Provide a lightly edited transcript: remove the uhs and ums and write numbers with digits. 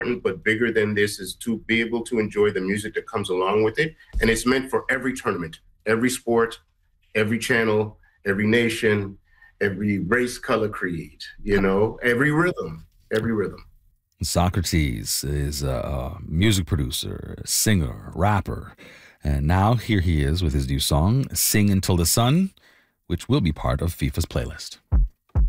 but bigger than this is to be able to enjoy the music that comes along with it. And it's meant for every tournament, every sport, every channel, every nation, every race, color, creed, every rhythm, every rhythm. Socrates is a music producer, singer, rapper, and now here he is with his new song, Sing Until the Sun, which will be part of FIFA's playlist.